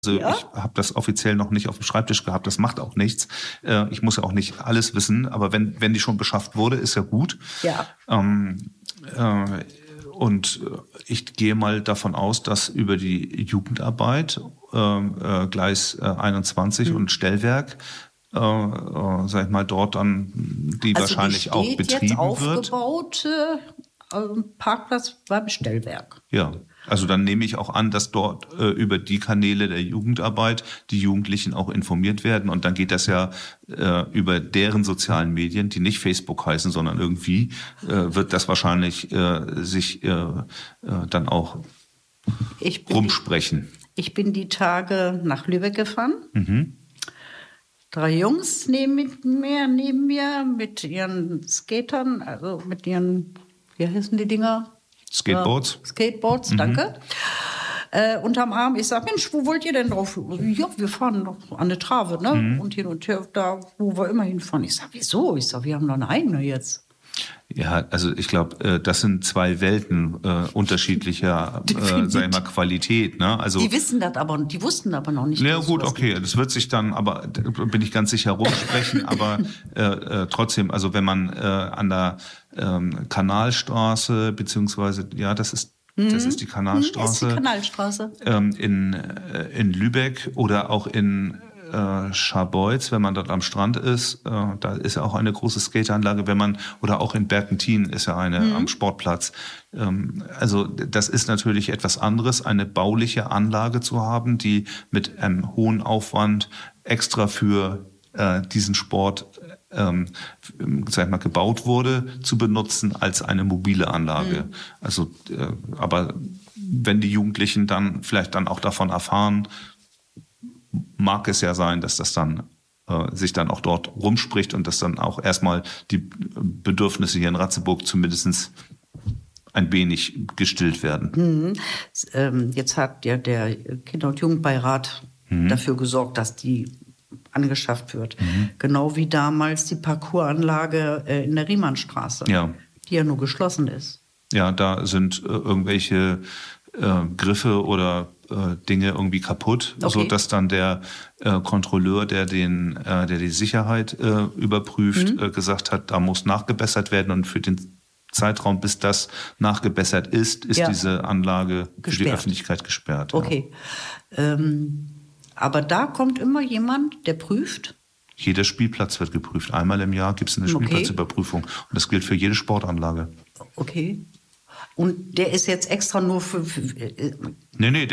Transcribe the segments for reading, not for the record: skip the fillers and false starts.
Also Ja? ich habe das offiziell noch nicht auf dem Schreibtisch gehabt, das macht auch nichts. Ich muss ja auch nicht alles wissen, aber wenn die schon beschafft wurde, ist ja gut. Ja. Und ich gehe mal davon aus, dass über die Jugendarbeit, Gleis 21 und Stellwerk, sag ich mal, dort dann die Also wahrscheinlich die auch steht betrieben jetzt wird. aufgebaut, Parkplatz beim Stellwerk. Ja, also dann nehme ich auch an, dass dort über die Kanäle der Jugendarbeit die Jugendlichen auch informiert werden. Und dann geht das ja über deren sozialen Medien, die nicht Facebook heißen, sondern irgendwie wird das wahrscheinlich sich dann auch rumsprechen. Ich bin die Tage nach Lübeck gefahren. 3 Jungs neben mir mit ihren Skatern, also mit ihren, wie heißen die Dinger? Skateboards? Skateboards, danke. Unterm Arm. Ich sag, Mensch, wo wollt ihr denn drauf? Ja, wir fahren noch an der Trave, ne? Und hin und her, da, wo wir immer hinfahren. Ich sag, wieso? Ich sag, wir haben doch eine eigene jetzt. Ja, also ich glaube, das sind 2 Welten unterschiedlicher, sag ich mal, Qualität. Ne? Also Die wussten aber noch nicht. Ja gut, okay, das wird sich dann, aber da bin ich ganz sicher rumsprechen, aber trotzdem, also wenn man an der Kanalstraße, beziehungsweise, ja, das ist die Kanalstraße. Das ist die Kanalstraße. In Lübeck oder auch in Scharbeutz, wenn man dort am Strand ist, da ist ja auch eine große Skateranlage, oder auch in Berkentin ist ja eine am Sportplatz. Also das ist natürlich etwas anderes, eine bauliche Anlage zu haben, die mit einem hohen Aufwand extra für diesen Sport sag ich mal, gebaut wurde, zu benutzen als eine mobile Anlage. Also, aber wenn die Jugendlichen dann vielleicht dann auch davon erfahren, mag es ja sein, dass das dann sich dann auch dort rumspricht und dass dann auch erstmal die Bedürfnisse hier in Ratzeburg zumindest ein wenig gestillt werden. Jetzt hat ja der Kinder- und Jugendbeirat dafür gesorgt, dass die angeschafft wird. Genau wie damals die Parcoursanlage in der Riemannstraße, die ja nur geschlossen ist. Ja, da sind irgendwelche Griffe oder Dinge irgendwie kaputt, so dass dann der Kontrolleur, der die Sicherheit überprüft, gesagt hat, da muss nachgebessert werden und für den Zeitraum, bis das nachgebessert ist diese Anlage für die Öffentlichkeit gesperrt. Okay. Aber da kommt immer jemand, der prüft? Jeder Spielplatz wird geprüft. Einmal im Jahr gibt es eine Spielplatzüberprüfung. Und das gilt für jede Sportanlage. Okay. Und der ist jetzt extra nur für Nee,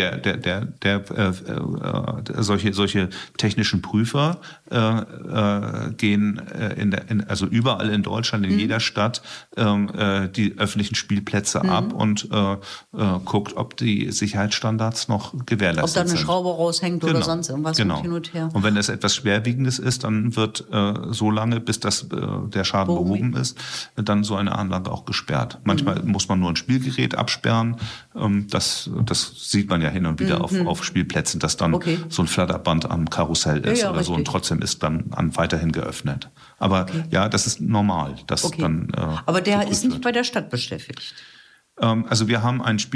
solche technischen Prüfer gehen also überall in Deutschland, in jeder Stadt, die öffentlichen Spielplätze ab und guckt, ob die Sicherheitsstandards noch gewährleistet sind. Ob da eine Schraube raushängt oder sonst irgendwas hin und her. Und wenn das etwas Schwerwiegendes ist, dann wird so lange, bis der Schaden behoben ist, dann so eine Anlage auch gesperrt. Manchmal muss man nur ein Spielgerät absperren. Das sieht man ja hin und wieder auf Spielplätzen, dass dann so ein Flatterband am Karussell ist oder so und trotzdem ist dann weiterhin geöffnet. Aber ja, das ist normal. Dass dann, aber der ist nicht bei der Stadt beschäftigt? Also wir haben einen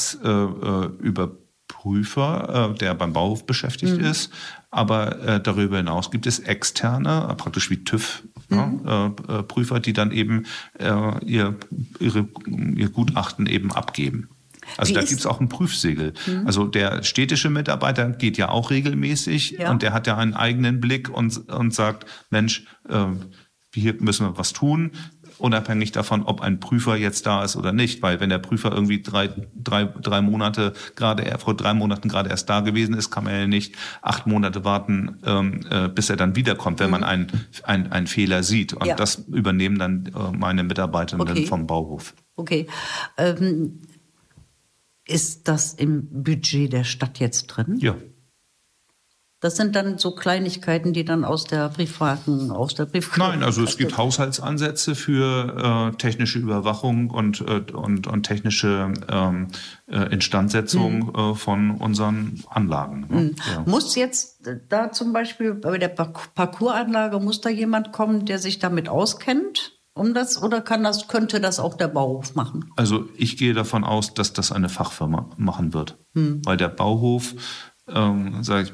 Spielplatzüberprüfer, der beim Bauhof beschäftigt ist, aber darüber hinaus gibt es externe, praktisch wie TÜV, Prüfer, die dann eben ihr Gutachten eben abgeben. Also da gibt es auch ein Prüfsiegel. Also der städtische Mitarbeiter geht ja auch regelmäßig und der hat ja einen eigenen Blick und sagt, Mensch, hier müssen wir was tun, unabhängig davon, ob ein Prüfer jetzt da ist oder nicht. Weil wenn der Prüfer irgendwie vor 3 Monaten gerade erst da gewesen ist, kann man ja nicht 8 Monate warten, bis er dann wiederkommt, wenn man einen Fehler sieht. Und das übernehmen dann meine Mitarbeiterinnen vom Bauhof. Okay. Ist das im Budget der Stadt jetzt drin? Ja. Das sind dann so Kleinigkeiten, die dann aus der Briefmarken. Nein, also es gibt Haushaltsansätze für technische Überwachung und technische Instandsetzung von unseren Anlagen. Ja. Muss jetzt da zum Beispiel bei der Parcoursanlage, muss da jemand kommen, der sich damit auskennt? Oder könnte das auch der Bauhof machen? Also ich gehe davon aus, dass das eine Fachfirma machen wird. Weil der Bauhof sage ich